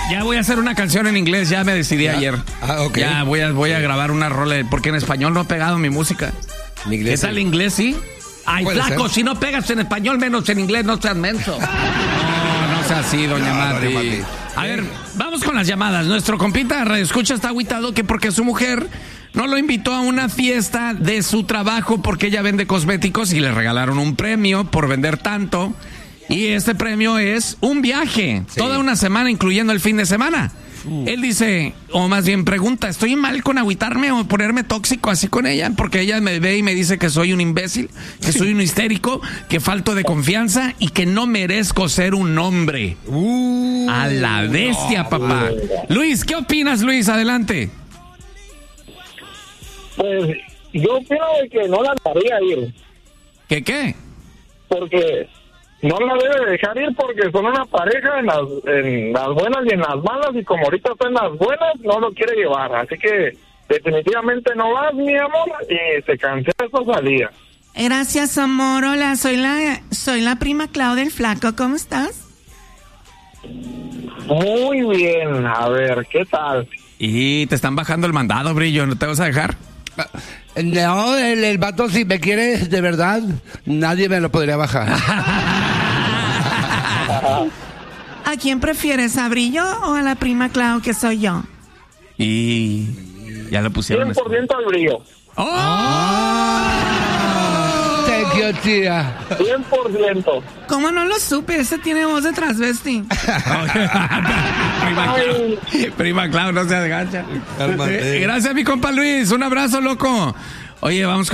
Ya voy a hacer una canción en inglés, ya me decidí ayer. Ok. Ya voy a grabar una rola, porque en español no he pegado mi música. En inglés. ¿Qué tal inglés, sí? Ay, Puede flaco, ser. si no pegas en español, menos en inglés, no seas menso. No sea así, doña Mati. A ver, vamos con las llamadas. Nuestro compita Radio Escucha está agüitado que porque su mujer no lo invitó a una fiesta de su trabajo porque ella vende cosméticos y le regalaron un premio por vender tanto. Y este premio es un viaje, toda una semana, incluyendo el fin de semana. Él dice, o más bien pregunta, ¿estoy mal con agüitarme o ponerme tóxico así con ella? Porque ella me ve y me dice que soy un imbécil, que soy un histérico, que falto de confianza y que no merezco ser un hombre. A la bestia, papá. Luis, ¿qué opinas, Luis? Adelante. Pues yo opino de que no la dejaría ir, ¿Qué? porque no la debe dejar ir porque son una pareja en las buenas y en las malas, y como ahorita está en las buenas, no lo quiere llevar, así que definitivamente no vas, mi amor, y se cancela esa salida. Gracias, amor. Hola, soy la prima Clau del Flaco. ¿Cómo estás? Muy bien, a ver, ¿qué tal? Y te están bajando el mandado, Brillo, ¿no te vas a dejar? No, el vato, si me quiere de verdad, nadie me lo podría bajar. ¿A quién prefieres, a Brillo o a la prima Clau, que soy yo? Y ya lo pusieron. 100% al Brillo. Thank you, tía. 100%. ¿Cómo no lo supe? Ese tiene voz de transvesti. Prima Clau, no se agacha. Gracias, mi compa Luis. Un abrazo, loco. Oye, vamos con